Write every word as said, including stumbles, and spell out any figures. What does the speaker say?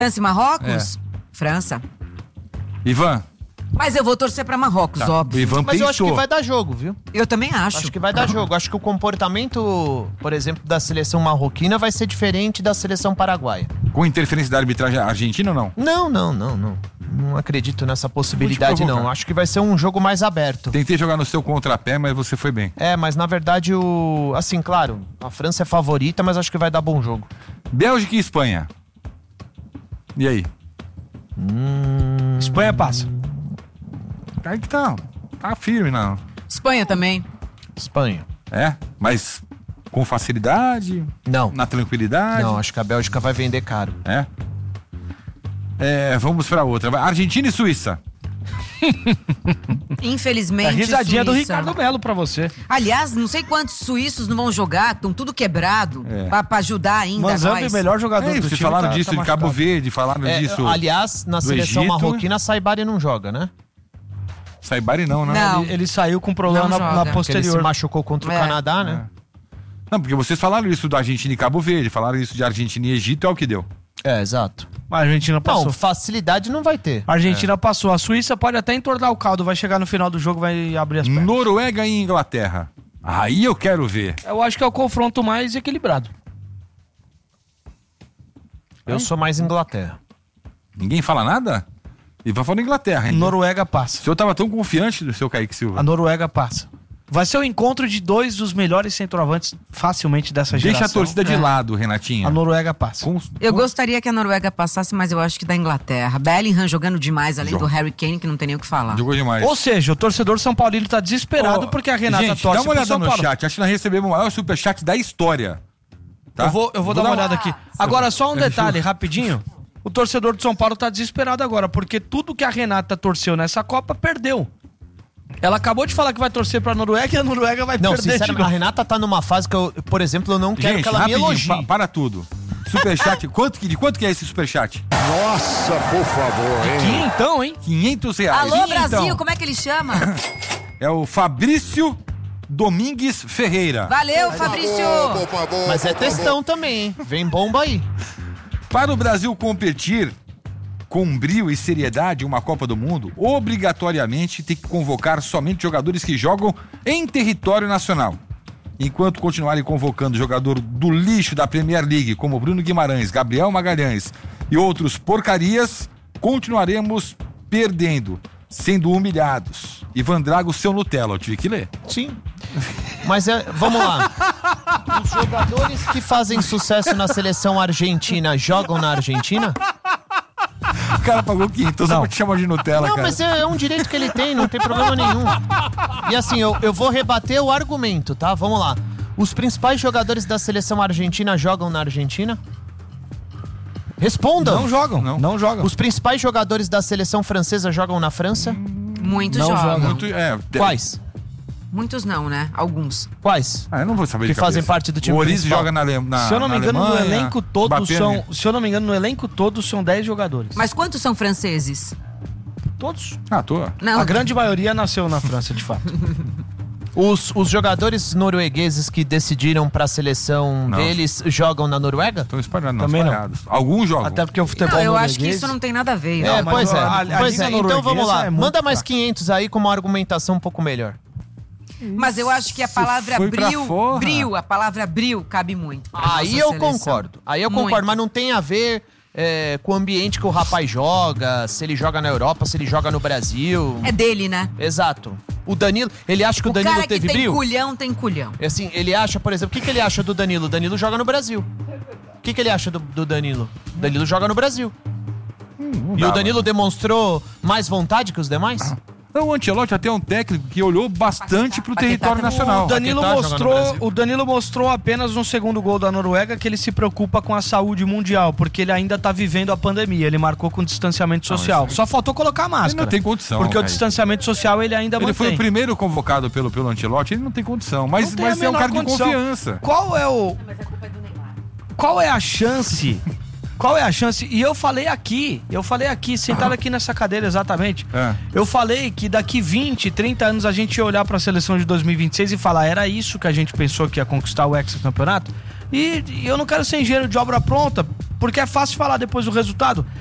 França e Marrocos? É. França. Ivan? Mas eu vou torcer pra Marrocos, Tá. óbvio. O Ivan Mas eu acho pensou. que vai dar jogo, viu? Eu também acho. Acho que vai dar jogo. Acho que o comportamento, por exemplo, da seleção marroquina vai ser diferente da seleção paraguaia. Com interferência da arbitragem argentina ou não? Não, não, não, não. Não acredito nessa possibilidade, Vou te não. provocar. Acho que vai ser um jogo mais aberto. Tentei jogar no seu contrapé, mas você foi bem. É, mas na verdade o... Assim, claro, a França é favorita, mas acho que vai dar bom jogo. Bélgica e Espanha. E aí? Hum... Espanha passa. Aí que tá. Tá firme, não. Espanha também. Espanha. É? Mas com facilidade? Não. Na tranquilidade? Não, acho que a Bélgica vai vender caro. É? É, vamos pra outra. Vai. Argentina e Suíça. Infelizmente, É a risadinha do Suíça. Ricardo Melo pra você. Aliás, não sei quantos suíços não vão jogar, estão tudo quebrado, É. pra, pra ajudar ainda Manzambi, nós. melhor jogador É, do vocês time. falaram tá- disso tá de Cabo machucado. Verde, falaram É, disso. aliás, na do seleção Egito. marroquina, Saibari não joga, né? Saibari não, né? Não. Ele, ele saiu com problema Não na, joga. na Porque ele se posterior. machucou contra o É. Canadá, né? Não, porque vocês falaram isso da Argentina e Cabo Verde, falaram isso de Argentina e Egito, é o que deu. É, exato. A Argentina passou. Não, facilidade não vai ter. A Argentina passou. A Suíça pode até entornar o caldo. Vai chegar no final do jogo, vai abrir as pernas. Noruega e Inglaterra. Aí eu quero ver. Eu acho que é o confronto mais equilibrado. Eu sou mais Inglaterra. Ninguém fala nada? E vai falar Inglaterra, hein? Noruega O passa. senhor tava tão confiante do seu Kaique Silva. A Noruega passa. Vai ser o encontro de dois dos melhores centroavantes facilmente dessa geração. Deixa a torcida de É. lado, Renatinha. A Noruega passa. Com- Eu com- gostaria que a Noruega passasse, mas eu acho que da Inglaterra. Bellingham jogando demais, além Joga. do Harry Kane, que não tem nem o que falar. Jogou demais. Ou seja, o torcedor São Paulino tá desesperado Ô, porque a Renata gente, torce dá uma pro olhada São no Paulo. chat. Acho que nós recebemos o maior superchat da história. Tá? Eu vou, eu vou dar uma olhada aqui. Agora, só um Deixa eu- detalhe, rapidinho. O torcedor de São Paulo tá desesperado agora, porque tudo que a Renata torceu nessa Copa, perdeu. Ela acabou de falar que vai torcer pra Noruega e a Noruega vai Não, perder de sinceramente, a novo. Renata tá numa fase que eu, por exemplo, eu não quero Gente, que ela me rapidinho, elogie. pa- para tudo. Superchat, quanto, que- de quanto que é esse superchat? Nossa, por favor, hein? Que então, hein? quinhentos reais. Alô, Ih, Brasil, então, como é que ele chama? é o Fabrício Domingues Ferreira. Valeu, Fabrício! Por favor, Mas é por favor. textão também, hein? Vem bomba aí. Para o Brasil competir com brio e seriedade em uma Copa do Mundo, obrigatoriamente tem que convocar somente jogadores que jogam em território nacional. Enquanto continuarem convocando jogador do lixo da Premier League, como Bruno Guimarães, Gabriel Magalhães e outros porcarias, continuaremos perdendo, sendo humilhados. Ivan Drago, seu Nutella, eu tive que ler. Sim. Mas é, vamos lá. Os jogadores que fazem sucesso na seleção argentina jogam na Argentina? O cara pagou quinhentos só pra te chamar de Nutella, Não, cara. mas é, é um direito que ele tem, não tem problema nenhum. E assim, eu, eu vou rebater o argumento, tá? Vamos lá. Os principais jogadores da seleção argentina jogam na Argentina? Respondam. Não jogam, Não. não, jogam. Os principais jogadores da seleção francesa jogam na França? Muitos Não jogam. joga. Muito, é, de- Quais? Muitos não, né? Alguns. Quais? Ah, eu não vou saber Que de cabeça. fazem parte do time O Oriz principal. joga na, Ale- na se eu não me na engano, no Alemanha, elenco todo Mbappé, são. né? Se eu não me engano, no elenco todo são dez jogadores. Mas quantos são franceses? Todos. Ah, tô. Não. A grande maioria nasceu na França, de fato. Os, os jogadores noruegueses que decidiram pra seleção Não. deles jogam na Noruega? Estão espalhados, não, Também não. espalhados. Alguns jogam. Até porque o futebol Não, eu acho que norueguês- isso não tem nada a ver. É, Não, mas pois o- é. a- a pois liga é. Então vamos lá. norueguesa é muito Manda mais fraca. quinhentos aí com uma argumentação um pouco melhor. Mas eu acho que a palavra foi pra bril, forra. bril, a palavra bril cabe muito. pra Aí nossa eu seleção. concordo. Aí eu Muito. concordo, mas não tem a ver é, com o ambiente que o rapaz joga, se ele joga na Europa, se ele joga no Brasil. É dele, né? Exato. O Danilo, ele acha que o, O Danilo cara que teve tem brilho? culhão, tem culhão. Assim, ele acha, por exemplo, o que, que ele acha do Danilo? O Danilo joga no Brasil. O que, que ele acha do, do Danilo? O Danilo joga no Brasil. Não E dá, o Danilo demonstrou mais vontade que os demais? Não, o Ancelotti até é um técnico que olhou bastante pro Paquetá território também. nacional. O Danilo, Paquetá joga no mostrou, Brasil. o Danilo mostrou apenas no segundo gol da Noruega que ele se preocupa com a saúde mundial, porque ele ainda tá vivendo a pandemia. Ele marcou com distanciamento social. Só faltou colocar a máscara. Ele não tem condição, Porque o cara. distanciamento social ele ainda Ele mantém. foi o primeiro convocado pelo, pelo Ancelotti, ele não tem condição. Mas, Não tem mas a é um menor cara condição. de confiança. Qual é o... Qual é a chance... Qual é a chance? E eu falei aqui, eu falei aqui, sentado aqui nessa cadeira exatamente. É. Eu falei que daqui vinte, trinta anos a gente ia olhar pra seleção de dois mil e vinte e seis e falar, era isso que a gente pensou que ia conquistar o hexacampeonato? E, e eu não quero ser engenheiro de obra pronta. Porque é fácil falar depois do resultado.